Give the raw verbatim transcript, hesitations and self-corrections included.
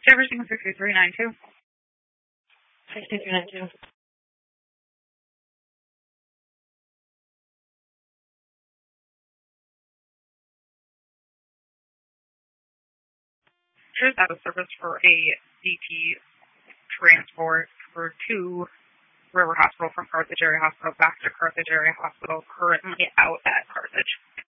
Everything sixty-three ninety-two. sixty-three ninety-two. Here's out of service for a D T transport for two River Hospital from Carthage Area Hospital back to Carthage Area Hospital, currently out at Carthage.